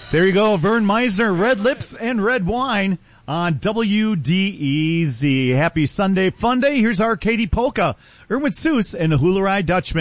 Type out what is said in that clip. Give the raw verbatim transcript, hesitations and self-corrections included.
There you go, Vern Meisner, Red Lips and Red Wine on W D E Z. Happy Sunday Fun Day. Here's our Katie Polka, Erwin Seuss, and the Hula Ride Dutchman.